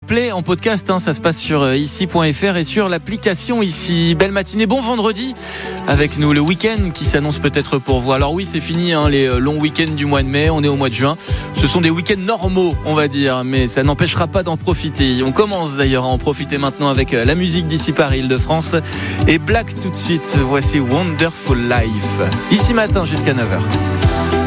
replay en podcast, ça se passe sur ici.fr et sur l'application Ici. Belle matinée, bon vendredi avec nous, le week-end qui s'annonce peut-être pour vous. Alors oui, c'est fini les longs week-ends du mois de mai, on est au mois de juin. Ce sont des week-ends normaux, on va dire, mais ça n'empêchera pas d'en profiter. On commence d'ailleurs à en profiter maintenant avec la musique d'ici Paris, Île-de-France et Black tout de suite. Voici Wonderful Life. Ici matin jusqu'à 9h.